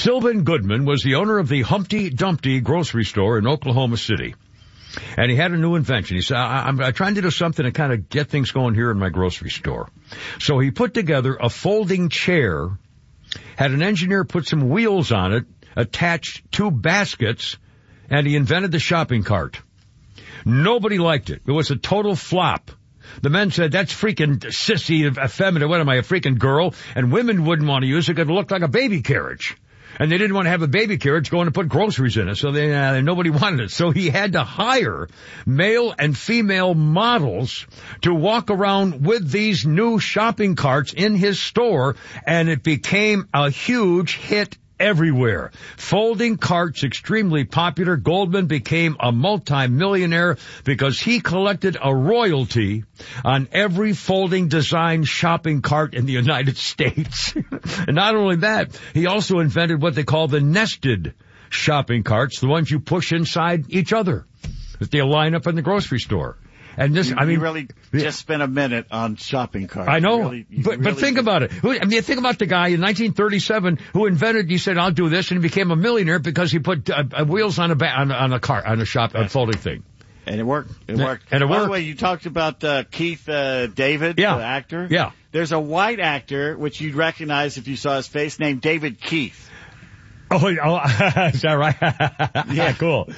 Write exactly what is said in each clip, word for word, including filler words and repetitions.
Sylvan Goodman was the owner of the Humpty Dumpty grocery store in Oklahoma City. And he had a new invention. He said, I- I'm, I'm trying to do something to kind of get things going here in my grocery store. So he put together a folding chair, had an engineer put some wheels on it, attached two baskets, and he invented the shopping cart. Nobody liked it. It was a total flop. The men said, that's freaking sissy, effeminate. What am I, a freaking girl? And women wouldn't want to use it because it looked like a baby carriage. And they didn't want to have a baby carriage going to put groceries in it, so they, uh, nobody wanted it. So he had to hire male and female models to walk around with these new shopping carts in his store, and it became a huge hit everywhere. Folding carts extremely popular. Goldman became a multi-millionaire because he collected a royalty on every folding design shopping cart in the United States. And not only that, he also invented what they call the nested shopping carts, the ones you push inside each other, that they line up in the grocery store. And this, you, I mean, you really just spent a minute on shopping carts. I know, you really, you but, really but think about it. Who, I mean, think about the guy in nineteen thirty-seven who invented, he said, I'll do this, and he became a millionaire because he put uh, uh, wheels on a, ba- on, on a car, on a shop, a folding thing. And it worked. It worked. And it By worked. the way, you talked about uh, Keith uh, David, Yeah. the actor. Yeah. There's a white actor, which you'd recognize if you saw his face, named David Keith. Oh, oh, is that right? Yeah, cool.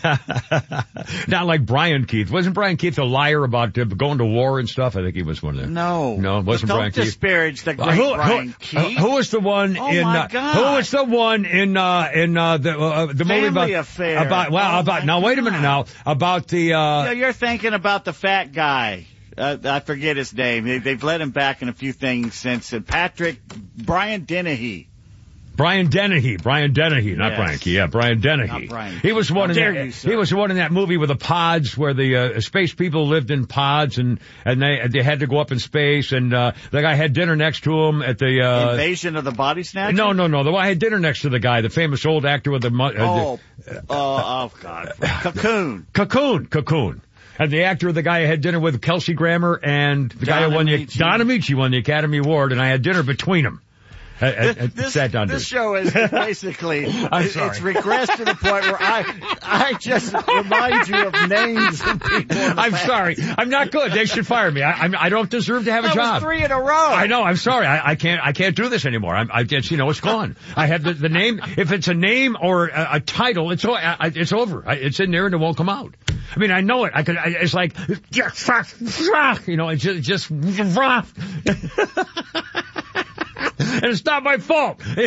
Not like Brian Keith. Wasn't Brian Keith a liar about uh, going to war and stuff? I think he was one of them. No. No, it wasn't But Brian don't Keith. disparage the great Uh, who, Brian who, Keith. uh, who was the one Oh, in, my uh, God. who was the one in, uh, in, uh, the, uh, the movie about, Family Affair. about, well, Oh, about, my now wait a minute now, God. about the, uh, You know, you're thinking about the fat guy. Uh, I forget his name. They, they've let him back in a few things since. Uh, Patrick, Brian Dennehy. Brian Dennehy, Brian Dennehy, not Yes. Brian Key, yeah, Brian Dennehy. Not Brian He was one How in dare that. you, sir. He was the one in that movie with the pods, where the uh, space people lived in pods, and and they they had to go up in space, and uh, the guy had dinner next to him at the. Uh, Invasion of the Body Snatchers? no, no, no. The I had dinner next to the guy, the famous old actor with the. mu- Uh, Oh, the uh, oh, God. Cocoon. Cocoon, Cocoon. And the actor, the guy I had dinner with, Kelsey Grammer, and the guy who won the Amici. Don Amici won the Academy Award, and I had dinner between them. I, I, I This, sat down to this it. show is basically, I'm it- sorry. it's regressed to the point where I, I just remind you of names and people. in the I'm past. sorry. I'm not good. They should fire me. I, I'm, I don't deserve to have a That job. was three in a row. I know. I'm sorry. I, I can't. I can't do this anymore. I'm. I it's, you know, it's gone. I have the, the name. If it's a name or a, a title, it's o- I, it's over. I, it's in there and it won't come out. I mean, I know it. I could. I, it's like, you know, it's just. just And it's not my fault. Yeah,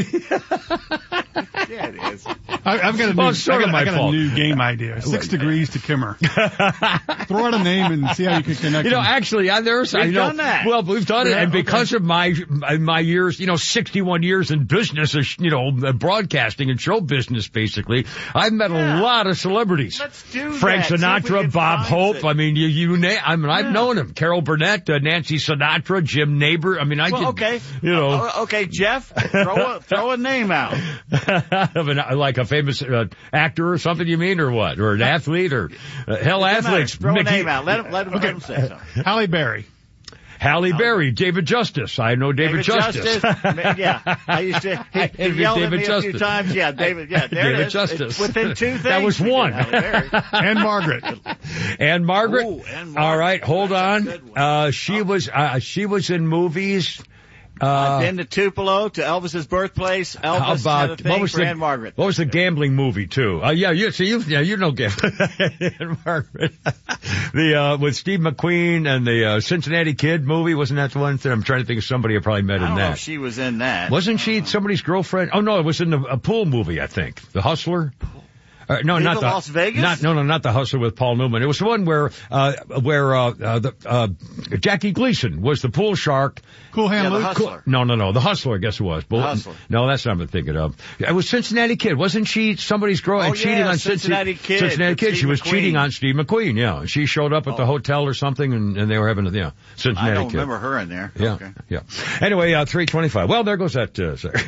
it is. I, I've got a new, Well, it's sort I of got, my I got fault. a new game idea. Six degrees to Kimmer. Throw out a name and see how you can connect You know, them. actually, uh, there's, We've you know, done that. well, we've done it, Yeah, and because okay. of my my years, you know, sixty-one years in business, uh, you know, uh, broadcasting and show business, basically, I've met Yeah. a lot of celebrities. Let's do Frank that. See if we Sinatra, can Bob find Hope. it. I mean, you, you name. I mean, I've Yeah. known them. Carol Burnett, uh, Nancy Sinatra, Jim Neighbor. I mean, I Well, could, okay. you know, Uh, okay, Jeff, throw a, throw a name out. of an, like a famous uh, actor or something. You mean, or what? Or an athlete, or uh, hell, Doesn't matter. athletes. Throw Mickey- a name out. Let him, let him, let him say something. Halle Berry. Halle Berry, David Justice. I know David, Justice. yeah, I used to. He, I he interviewed yelled David at me Justice. a few times. Yeah, David. Yeah, there David it is. Justice. It's within two things. That was we did one. Halle Berry. And Margaret. And Margaret. Ooh, and Margaret. All right, hold That's a on. good one. Uh, she was uh, she was in movies. Uh, Then to Tupelo, to Elvis's birthplace. how Elvis about had a thing what was for the Anne Margaret. what was the gambling movie too? Uh, yeah, you see, you yeah, you know gambling. Anne Margaret. The uh, with Steve McQueen and the uh, Cincinnati Kid movie, wasn't that the one? That I'm trying to think of somebody I probably met I in don't know that. if she was in that. Wasn't she somebody's girlfriend? Oh no, it was in the, a pool movie, I think. The Hustler. Uh, no, Viva not the Las Vegas? Not no, no, not the Hustler with Paul Newman. It was the one where uh, where uh, uh, the, uh, Jackie Gleason was the pool shark. Cool Hand Yeah, the Luke. Hustler. No, no, no, the Hustler. I guess it was. But, Hustler. No, that's not what I'm thinking of. It was Cincinnati Kid. Wasn't she somebody's girl Oh, and cheating yeah, on Cincinnati Cincy- Kid Cincinnati with Kid. Steve She was McQueen. cheating on Steve McQueen. Yeah, and she showed up at the Oh. hotel or something, and, and they were having a yeah Cincinnati I don't Kid. remember her in there. Yeah, Okay. yeah. Anyway, uh, three twenty-five. Well, there goes that. Uh, sorry.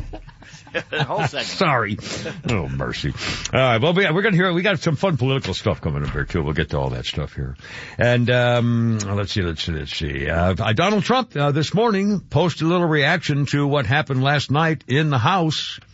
The whole segment. Sorry. Oh, mercy. All right. Well, we, we're going to hear, we got some fun political stuff coming up here, too. We'll get to all that stuff here. And, um, let's see, let's see, let's see. Uh, Donald Trump, uh, this morning posted a little reaction to what happened last night in the House.